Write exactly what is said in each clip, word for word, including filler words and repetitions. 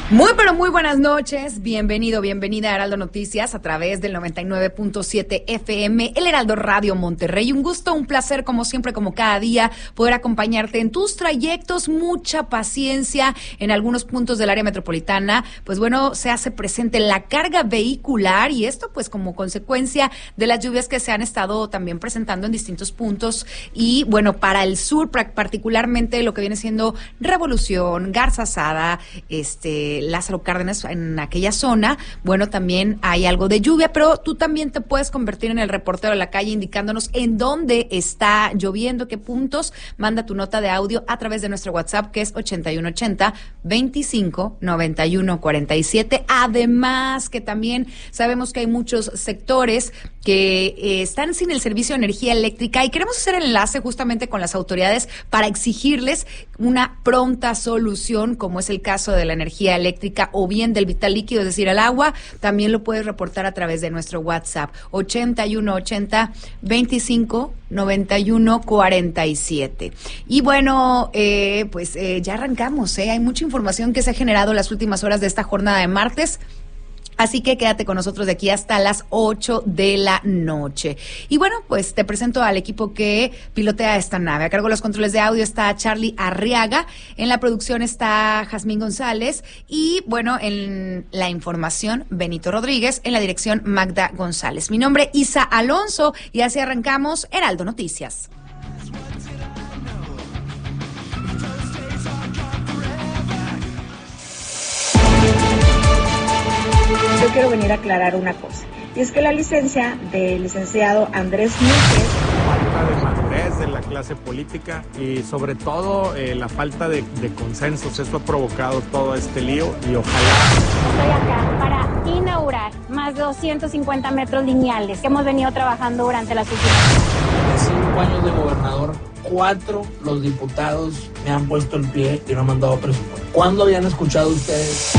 Muy pero muy buenas noches, bienvenido, bienvenida a Heraldo Noticias a través del noventa y nueve punto siete F M, el Heraldo Radio Monterrey. Un gusto, un placer como siempre, como cada día, poder acompañarte en tus trayectos, mucha paciencia en algunos puntos del área metropolitana. Pues bueno, se hace presente la carga vehicular y esto pues como consecuencia de las lluvias que se han estado también presentando en distintos puntos y bueno, para el sur particularmente lo que viene siendo Revolución, Garzazada, este... Lázaro Cárdenas, en aquella zona, bueno, también hay algo de lluvia, pero tú también te puedes convertir en el reportero de la calle indicándonos en dónde está lloviendo, qué puntos. Manda tu nota de audio a través de nuestro WhatsApp, que es ochenta y uno ochenta, veinticinco, noventa y uno cuarenta y siete. Además, que también sabemos que hay muchos sectores que eh, están sin el servicio de energía eléctrica y queremos hacer el enlace justamente con las autoridades para exigirles una pronta solución, como es el caso de la energía eléctrica. eléctrica o bien del vital líquido, es decir, el agua. También lo puedes reportar a través de nuestro WhatsApp, ochenta y uno ochenta, veinticinco, noventa y uno cuarenta y siete. Y bueno, eh, pues eh, ya arrancamos, ¿eh? Hay mucha información que se ha generado en las últimas horas de esta jornada de martes. Así que quédate con nosotros de aquí hasta las ocho de la noche. Y bueno, pues te presento al equipo que pilotea esta nave. A cargo de los controles de audio está Charlie Arriaga, en la producción está Jazmín González y bueno, en la información Benito Rodríguez, en la dirección Magda González. Mi nombre es Isa Alonso y así arrancamos Heraldo Noticias. Yo quiero venir a aclarar una cosa, y es que la licencia del licenciado Andrés Núñez... Falta de madurez de la clase política y sobre todo eh, la falta de, de consensos, eso ha provocado todo este lío y ojalá... Estoy acá para inaugurar más de doscientos cincuenta metros lineales que hemos venido trabajando durante las últimas... Cinco años de gobernador, cuatro los diputados me han puesto el pie y no me han dado presupuesto. ¿Cuándo habían escuchado ustedes?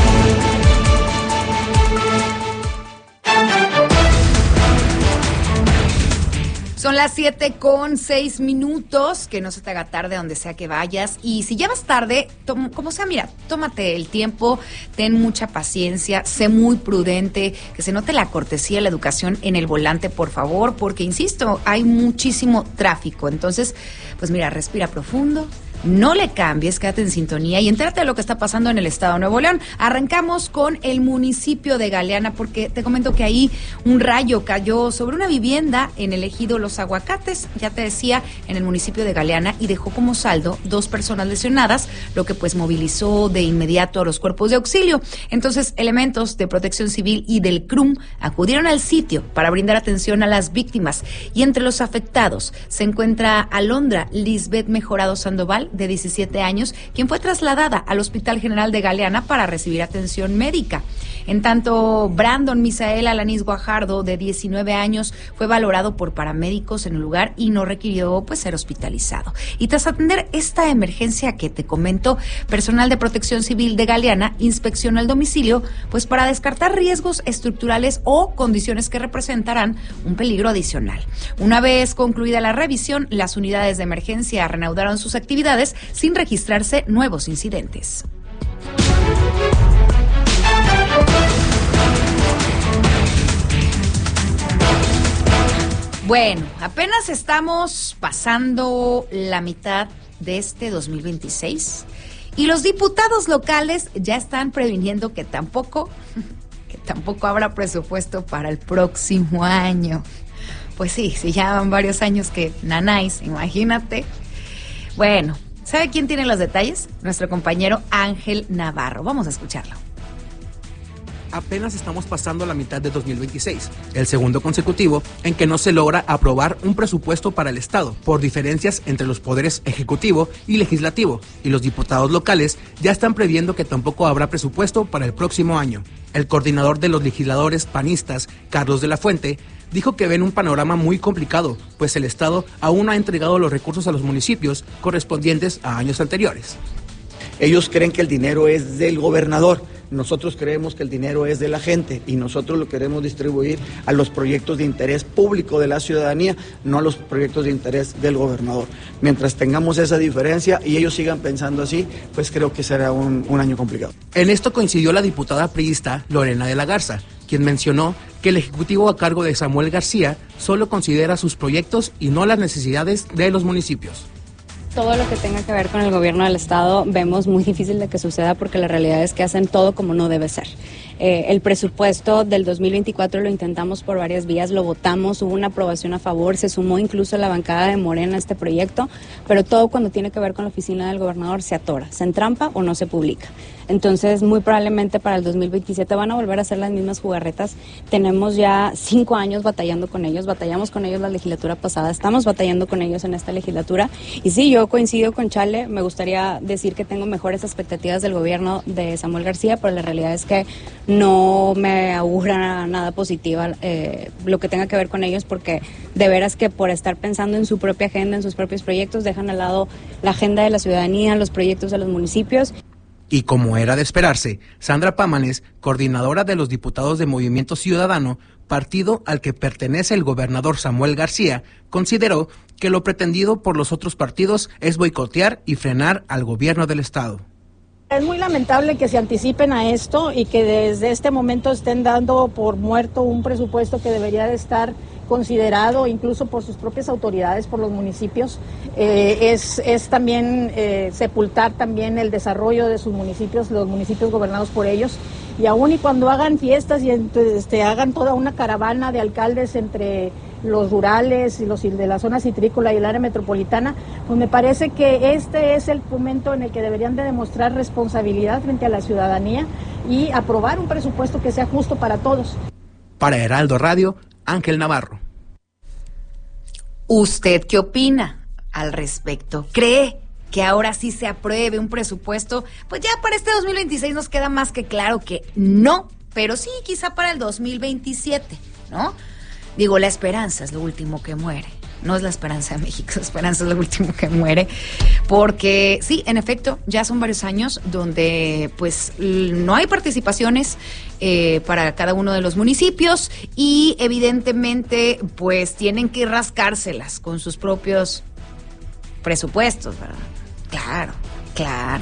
Son las siete con seis minutos, que no se te haga tarde donde sea que vayas. Y si ya vas tarde, tom, como sea, mira, tómate el tiempo, ten mucha paciencia, sé muy prudente, que se note la cortesía y la educación en el volante, por favor, porque, insisto, hay muchísimo tráfico. Entonces, pues mira, respira profundo. No le cambies, quédate en sintonía y entérate de lo que está pasando en el estado de Nuevo León. Arrancamos con el municipio de Galeana porque te comento que ahí un rayo cayó sobre una vivienda en el ejido Los Aguacates, ya te decía, en el municipio de Galeana, y dejó como saldo dos personas lesionadas, lo que pues movilizó de inmediato a los cuerpos de auxilio. Entonces, elementos de Protección Civil y del C R U M acudieron al sitio para brindar atención a las víctimas y entre los afectados se encuentra Alondra Lisbeth Mejorado Sandoval, de diecisiete años, quien fue trasladada al Hospital General de Galeana para recibir atención médica. En tanto, Brandon Misael Alanís Guajardo, de diecinueve años, fue valorado por paramédicos en el lugar y no requirió pues ser hospitalizado. Y tras atender esta emergencia que te comento, personal de Protección Civil de Galeana inspeccionó el domicilio pues para descartar riesgos estructurales o condiciones que representarán un peligro adicional. Una vez concluida la revisión, las unidades de emergencia reanudaron sus actividades sin registrarse nuevos incidentes. Bueno, apenas estamos pasando la mitad de este dos mil veintiséis y los diputados locales ya están previniendo que tampoco, que tampoco habrá presupuesto para el próximo año. Pues sí, si ya van varios años que nanáis, imagínate. Bueno, ¿sabe quién tiene los detalles? Nuestro compañero Ángel Navarro. Vamos a escucharlo. Apenas estamos pasando la mitad de dos mil veintiséis, el segundo consecutivo en que no se logra aprobar un presupuesto para el Estado por diferencias entre los poderes ejecutivo y legislativo, y los diputados locales ya están previendo que tampoco habrá presupuesto para el próximo año. El coordinador de los legisladores panistas, Carlos de la Fuente, dijo que ven un panorama muy complicado, pues el Estado aún no ha entregado los recursos a los municipios correspondientes a años anteriores. Ellos creen que el dinero es del gobernador, Nosotros creemos que el dinero es de la gente y nosotros lo queremos distribuir a los proyectos de interés público de la ciudadanía, no a los proyectos de interés del gobernador. Mientras tengamos esa diferencia y ellos sigan pensando así, pues creo que será un, un año complicado. En esto coincidió la diputada priista Lorena de la Garza, quien mencionó que el Ejecutivo a cargo de Samuel García solo considera sus proyectos y no las necesidades de los municipios. Todo lo que tenga que ver con el gobierno del estado vemos muy difícil de que suceda porque la realidad es que hacen todo como no debe ser. Eh, el presupuesto del dos mil veinticuatro lo intentamos por varias vías, lo votamos, hubo una aprobación a favor, se sumó incluso la bancada de Morena a este proyecto, pero todo cuando tiene que ver con la oficina del gobernador se atora, se entrampa o no se publica. Entonces, muy probablemente para el dos mil veintisiete van a volver a hacer las mismas jugarretas. Tenemos ya cinco años batallando con ellos, batallamos con ellos la legislatura pasada, estamos batallando con ellos en esta legislatura. Y sí, yo coincido con Chale, me gustaría decir que tengo mejores expectativas del gobierno de Samuel García, pero la realidad es que no me augura nada positiva eh, lo que tenga que ver con ellos, porque de veras que por estar pensando en su propia agenda, en sus propios proyectos, dejan al lado la agenda de la ciudadanía, los proyectos de los municipios. Y como era de esperarse, Sandra Pámanes, coordinadora de los diputados de Movimiento Ciudadano, partido al que pertenece el gobernador Samuel García, consideró que lo pretendido por los otros partidos es boicotear y frenar al gobierno del estado. Es muy lamentable que se anticipen a esto y que desde este momento estén dando por muerto un presupuesto que debería de estar considerado incluso por sus propias autoridades, por los municipios. Eh, es, es también eh, sepultar también el desarrollo de sus municipios, los municipios gobernados por ellos. Y aún y cuando hagan fiestas y este, hagan toda una caravana de alcaldes entre los rurales y los de la zona citrícola y el área metropolitana, pues me parece que este es el momento en el que deberían de demostrar responsabilidad frente a la ciudadanía y aprobar un presupuesto que sea justo para todos. Para Heraldo Radio, Ángel Navarro. ¿Usted qué opina al respecto? ¿Cree que ahora sí se apruebe un presupuesto? Pues ya para este dos mil veintiséis nos queda más que claro que no, pero sí quizá para el dos mil veintisiete, ¿no? Digo, la esperanza es lo último que muere. No es la esperanza de México, la esperanza es lo último que muere. Porque sí, en efecto, ya son varios años donde pues no hay participaciones eh, para cada uno de los municipios y evidentemente pues tienen que rascárselas con sus propios presupuestos, ¿verdad? Claro, claro.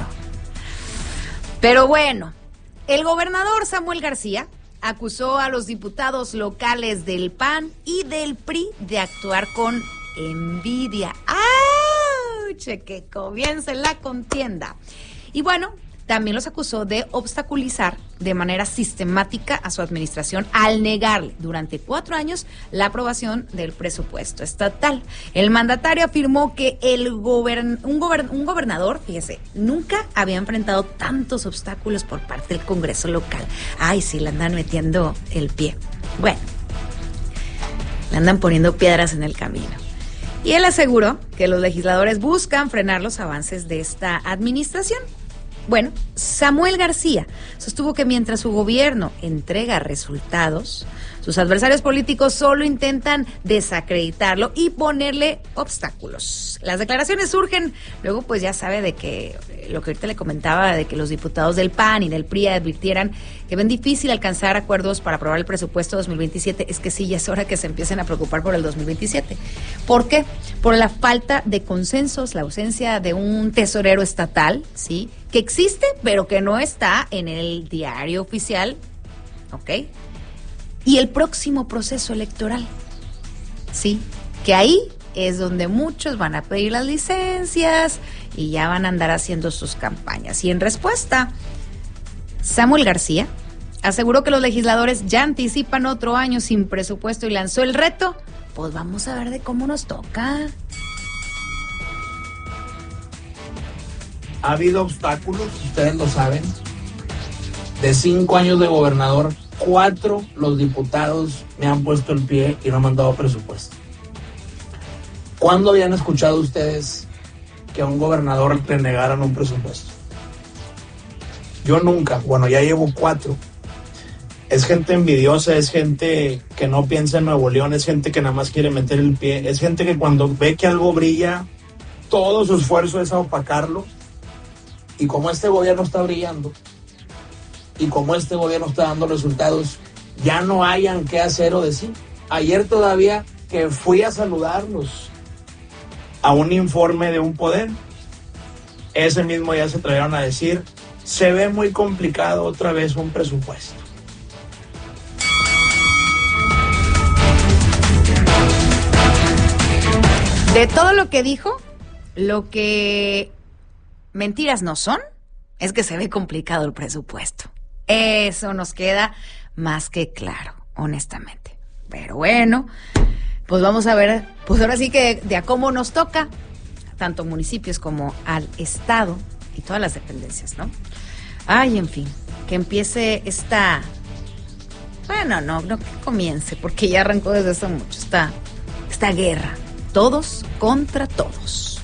Pero bueno, el gobernador Samuel García acusó a los diputados locales del P A N y del P R I de actuar con envidia. ¡Auch! Que comience la contienda. Y bueno, también los acusó de obstaculizar de manera sistemática a su administración al negarle durante cuatro años la aprobación del presupuesto estatal. El mandatario afirmó que el gobern- un, gobern- un gobernador, fíjese, nunca había enfrentado tantos obstáculos por parte del Congreso local. Ay, sí, le andan metiendo el pie. Bueno, le andan poniendo piedras en el camino. Y él aseguró que los legisladores buscan frenar los avances de esta administración. Bueno, Samuel García sostuvo que mientras su gobierno entrega resultados, sus adversarios políticos solo intentan desacreditarlo y ponerle obstáculos. Las declaraciones surgen, luego pues ya sabe de que lo que ahorita le comentaba, de que los diputados del P A N y del P R I advirtieran que ven difícil alcanzar acuerdos para aprobar el presupuesto dos mil veintisiete. Es que sí, ya es hora que se empiecen a preocupar por el dos mil veintisiete. ¿Por qué? Por la falta de consensos, la ausencia de un tesorero estatal, ¿sí?, que existe, pero que no está en el diario oficial, ¿ok? Y el próximo proceso electoral, ¿sí? Que ahí es donde muchos van a pedir las licencias y ya van a andar haciendo sus campañas. Y en respuesta, Samuel García aseguró que los legisladores ya anticipan otro año sin presupuesto y lanzó el reto, pues vamos a ver de cómo nos toca. Ha habido obstáculos, ustedes lo saben. De cinco años de gobernador, cuatro los diputados me han puesto el pie y no me han dado presupuesto. ¿Cuándo habían escuchado ustedes que a un gobernador le negaran un presupuesto? Yo nunca. Bueno, ya llevo cuatro. Es gente envidiosa, es gente que no piensa en Nuevo León, es gente que nada más quiere meter el pie, es gente que cuando ve que algo brilla, todo su esfuerzo es a opacarlo. Y como este gobierno está brillando, y como este gobierno está dando resultados, ya no hayan qué hacer o decir. Ayer todavía que fui a saludarlos a un informe de un poder, ese mismo día se atrevieron a decir, se ve muy complicado otra vez un presupuesto. De todo lo que dijo, lo que mentiras no son, es que se ve complicado el presupuesto. Eso nos queda más que claro, honestamente. Pero bueno, pues vamos a ver, pues ahora sí que de a cómo nos toca, tanto municipios como al Estado y todas las dependencias, ¿no? Ay, en fin, que empiece esta... Bueno, no, no que comience, porque ya arrancó desde hace mucho esta, esta guerra. Todos contra todos.